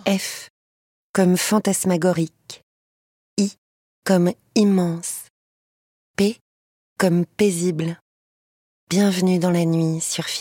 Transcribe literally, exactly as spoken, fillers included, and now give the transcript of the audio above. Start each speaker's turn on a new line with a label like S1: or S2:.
S1: F comme fantasmagorique, I comme immense, P comme paisible. Bienvenue dans la nuit sur Philippe.